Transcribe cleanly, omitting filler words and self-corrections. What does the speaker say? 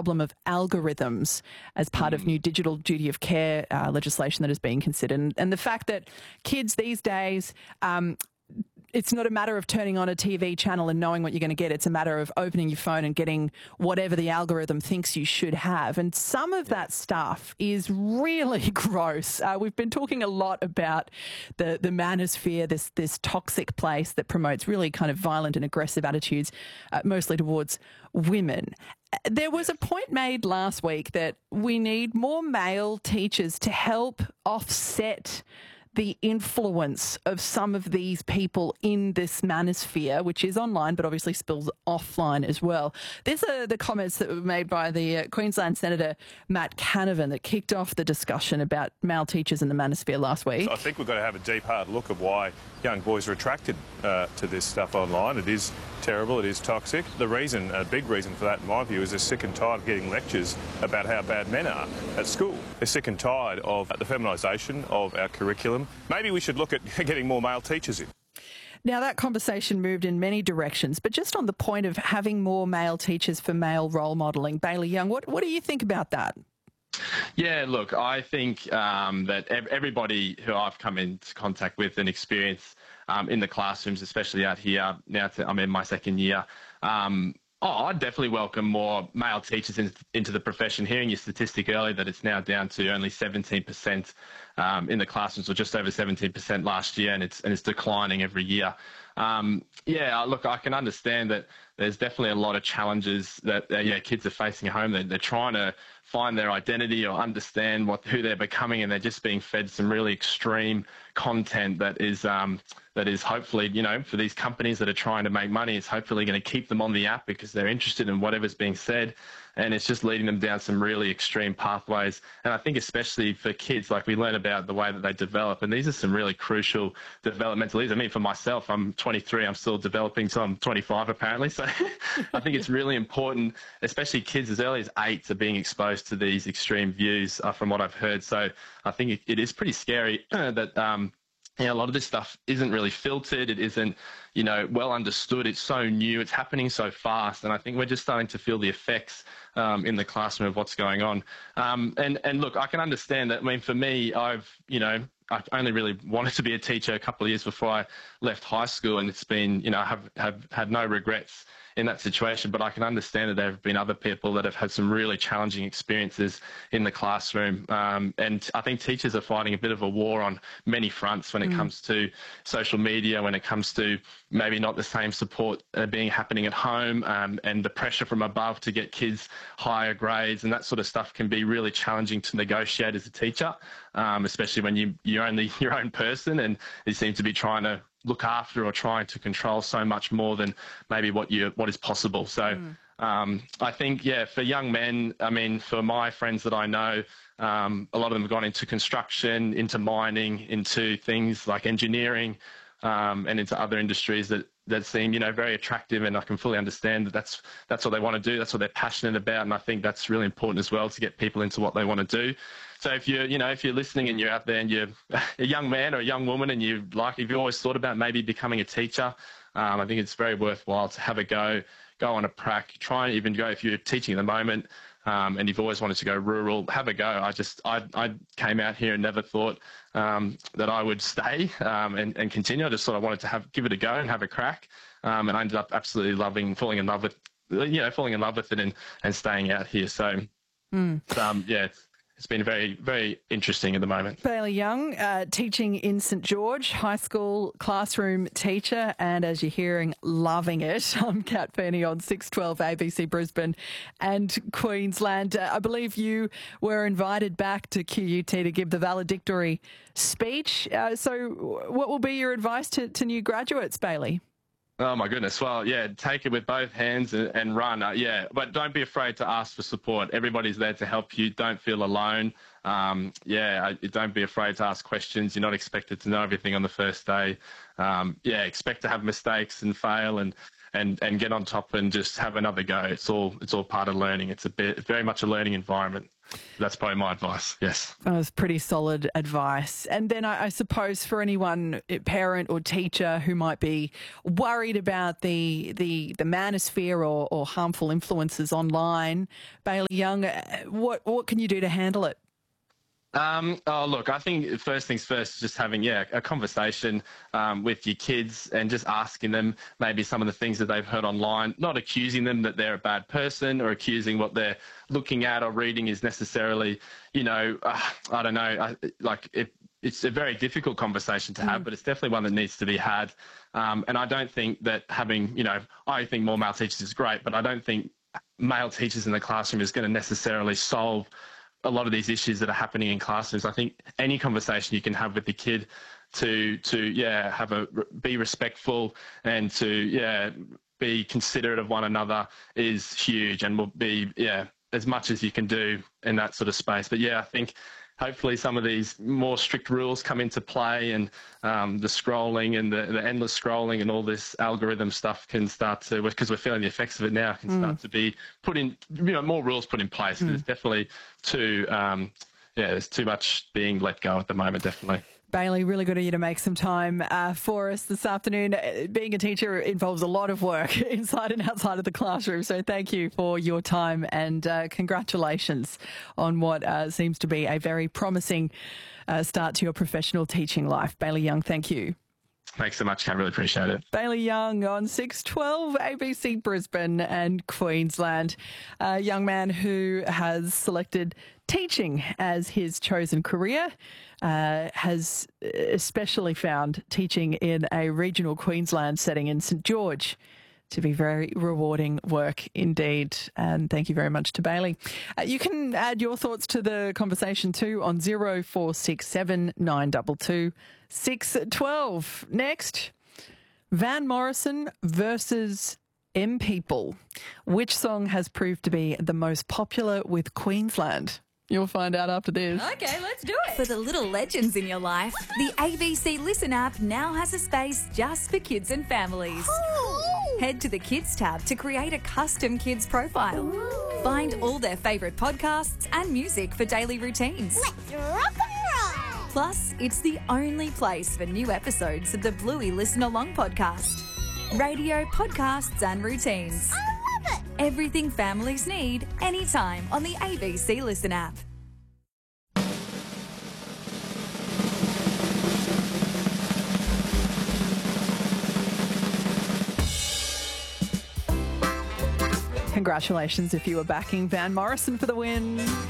problem of algorithms as part of new digital duty of care legislation that is being considered. And the fact that kids these days, it's not a matter of turning on a TV channel and knowing what you're going to get. It's a matter of opening your phone and getting whatever the algorithm thinks you should have. And some of that stuff is really gross. We've been talking a lot about the manosphere, this toxic place that promotes really kind of violent and aggressive attitudes, mostly towards women. There was a point made last week that we need more male teachers to help offset the influence of some of these people in this manosphere, which is online but obviously spills offline as well. These are the comments that were made by the Queensland Senator Matt Canavan that kicked off the discussion about male teachers in the manosphere last week. I think we've got to have a deep, hard look at why young boys are attracted to this stuff online. It is terrible, it is toxic. The reason, a big reason for that in my view, is they're sick and tired of getting lectures about how bad men are at school. They're sick and tired of the feminisation of our curriculum. Maybe we should look at getting more male teachers in. Now, that conversation moved in many directions, but just on the point of having more male teachers for male role modelling, Bailey Young, what do you think about that? Yeah, look, I think that everybody who I've come into contact with and experienced in the classrooms, especially out here, now I'm in my second year, I'd definitely welcome more male teachers into the profession. Hearing your statistic earlier that it's now down to only 17% in the classrooms, or just over 17% last year, and it's declining every year. Yeah, look, I can understand that there's definitely a lot of challenges that kids are facing at home. They're trying to find their identity or understand who they're becoming, and they're just being fed some really extreme content that is hopefully, for these companies that are trying to make money, it's hopefully going to keep them on the app because they're interested in whatever's being said, and it's just leading them down some really extreme pathways. And I think especially for kids, like, we learn about the way that they develop, and these are some really crucial developmental years. I mean, for myself, I'm 23, I'm still developing, so I'm 25 apparently. So I think it's really important, especially kids as early as 8 are being exposed to these extreme views from what I've heard. So I think it is pretty scary that a lot of this stuff isn't really filtered. It isn't, well understood. It's so new. It's happening so fast. And I think we're just starting to feel the effects in the classroom of what's going on. And look, I can understand that. I mean, for me, I only really wanted to be a teacher a couple of years before I left high school, and it's been, I have had no regrets in that situation, but I can understand that there have been other people that have had some really challenging experiences in the classroom. And I think teachers are fighting a bit of a war on many fronts when it comes to social media, when it comes to maybe not the same support happening at home, and the pressure from above to get kids higher grades, and that sort of stuff can be really challenging to negotiate as a teacher, especially when you're only your own person and you seem to be trying to look after or trying to control so much more than maybe what is possible. So I think, for young men, I mean, for my friends that I know, a lot of them have gone into construction, into mining, into things like engineering, and into other industries that seem, very attractive, and I can fully understand that that's what they want to do, that's what they're passionate about, and I think that's really important as well, to get people into what they want to do. So if you're listening and you're out there and you're a young man or a young woman and if you've always thought about maybe becoming a teacher, I think it's very worthwhile to have a go on a prac, try and even go if you're teaching at the moment, and you've always wanted to go rural, have a go. I came out here and never thought that I would stay and continue. I just thought I wanted to give it a go and have a crack, and I ended up absolutely falling in love with it and staying out here. So, it's been very, very interesting at the moment. Bailey Young, teaching in St George, high school classroom teacher, and as you're hearing, loving it. I'm Kat Feeney on 612 ABC Brisbane and Queensland. I believe you were invited back to QUT to give the valedictory speech. So what will be your advice to new graduates, Bailey? Oh, my goodness. Well, take it with both hands and run. But don't be afraid to ask for support. Everybody's there to help you. Don't feel alone. Don't be afraid to ask questions. You're not expected to know everything on the first day. Expect to have mistakes and fail and and get on top and just have another go. It's all part of learning. It's very much a learning environment. That's probably my advice. Yes. That was pretty solid advice. And then I suppose for anyone, parent or teacher, who might be worried about the manosphere or harmful influences online, Bailey Young, what can you do to handle it? Look, I think first things first, just having a conversation with your kids and just asking them maybe some of the things that they've heard online, not accusing them that they're a bad person or accusing what they're looking at or reading is necessarily, I don't know, it's a very difficult conversation to have, but it's definitely one that needs to be had. And I don't think that having, I think more male teachers is great, but I don't think male teachers in the classroom is going to necessarily solve a lot of these issues that are happening in classrooms. I think any conversation you can have with the kid to be respectful and to be considerate of one another is huge, and will be as much as you can do in that sort of space. But I think hopefully some of these more strict rules come into play, and the scrolling and the endless scrolling and all this algorithm stuff can start to, because we're feeling the effects of it now, can start to be put in, more rules put in place. There's definitely there's too much being let go at the moment, definitely. Bailey, really good of you to make some time for us this afternoon. Being a teacher involves a lot of work inside and outside of the classroom, so thank you for your time, and congratulations on what seems to be a very promising start to your professional teaching life. Bailey Young, thank you. Thanks so much, Kat. Really appreciate it. Bailey Young on 612 ABC Brisbane and Queensland. A young man who has selected teaching as his chosen career, has especially found teaching in a regional Queensland setting in St George to be very rewarding work indeed. And thank you very much to Bailey. You can add your thoughts to the conversation too on 0467 922 612. Next, Van Morrison versus M People. Which song has proved to be the most popular with Queensland? You'll find out after this. Okay, let's do it. For the little legends in your life, the ABC Listen app now has a space just for kids and families. Ooh. Head to the Kids tab to create a custom kids profile. Ooh. Find all their favourite podcasts and music for daily routines. Let's rock and roll. Plus, it's the only place for new episodes of the Bluey Listen Along podcast. Radio, podcasts and routines. I love it. Everything families need, anytime on the ABC Listen app. Congratulations if you were backing Van Morrison for the win.